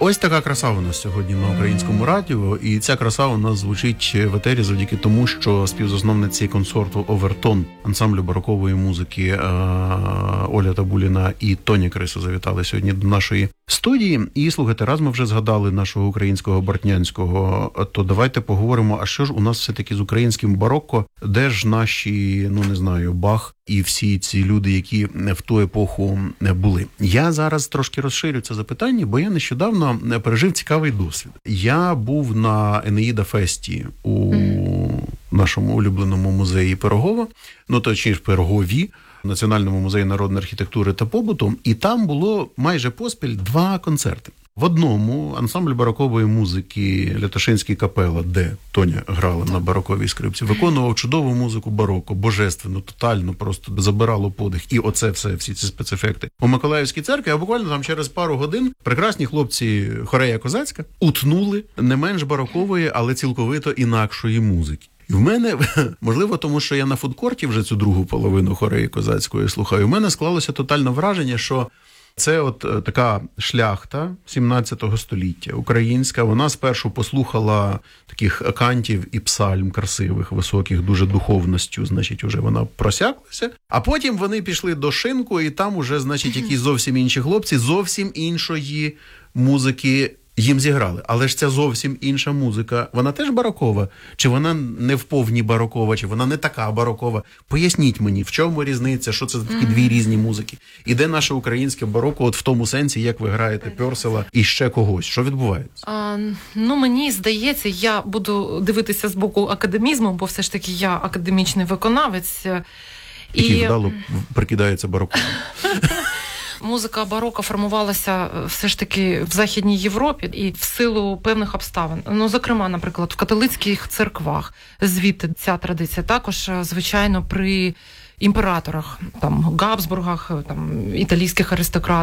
Ось така краса у нас сьогодні на Українському радіо, і ця краса у нас звучить в етері завдяки тому, що співзасновниці консорту «Овертон» ансамблю барокової музики Оля Табуліна і Тоня Крисо завітали сьогодні до нашої студії. І, слухайте, раз ми вже згадали нашого українського Бортнянського, то давайте поговоримо, а що ж у нас все-таки з українським барокко, де ж наші, не знаю, Бах і всі ці люди, які в ту епоху були. Я зараз трошки розширю це запитання, бо я нещодавно пережив цікавий досвід. Я був на Енеїда Фесті у нашому улюбленому музеї Пирогова, точніше Пирогові, Національному музеї народної архітектури та побуту, і там було майже поспіль 2 концерти. В одному ансамбль барокової музики Лятошинський капела, де Тоня грала на бароковій скрипці, виконував чудову музику бароко, божественну, тотально, просто забирало подих. І оце все, всі ці спецефекти. У Миколаївській церкві, а буквально там через пару годин прекрасні хлопці Хорея Козацька утнули не менш барокової, але цілковито інакшої музики. І в мене, можливо, тому що я на фудкорті вже цю другу половину Хореї Козацької слухаю, у мене склалося тотальне враження, що це от така шляхта 17 століття українська. Вона спершу послухала таких кантів і псальм красивих, високих, дуже духовністю, значить, уже вона просяклася. А потім вони пішли до шинку, і там уже, значить, якісь зовсім інші хлопці, зовсім іншої музики їм зіграли. Але ж ця зовсім інша музика, вона теж барокова? Чи вона не вповні барокова, чи вона не така барокова? Поясніть мені, в чому різниця, що це такі 2 різні музики? І де наше українське бароко, от в тому сенсі, як ви граєте Пьорсела і ще когось? Що відбувається? Мені здається, я буду дивитися з боку академізму, бо все ж таки я академічний виконавець. Який вдало прикидається бароком. Музика бароко формувалася все ж таки в Західній Європі і в силу певних обставин. Зокрема, наприклад, в католицьких церквах звідти ця традиція. Також, звичайно, при імператорах, там, Габсбургах, там, італійських аристократах.